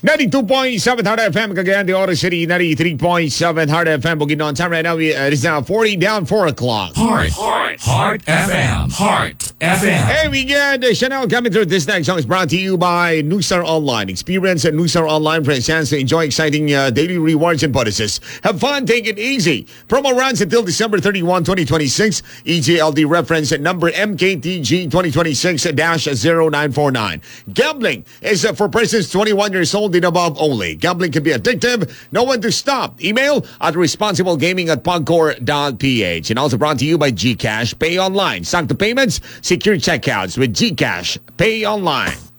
92.7 Heart FM, Cagayan de Oro City, 93.7 Heart FM, Bukidnon. Time right now, it is now 40 down 4 o'clock. Heart FM. Heart FM. Hey, we get Chanel coming through. This next song is brought to you by Newstar Online. Experience at Newstar Online for a chance to enjoy exciting daily rewards and bonuses. Have fun, take it easy. Promo runs until December 31, 2026. EJLD reference at number MKTG 2026-0949. Gambling is for persons 21 years old and above only. Gambling can be addictive. Know when to stop. Email at responsiblegaming@pagcor.ph. And also brought to you by GCash Pay Online. Sakto payments, secure checkouts with GCash Pay Online.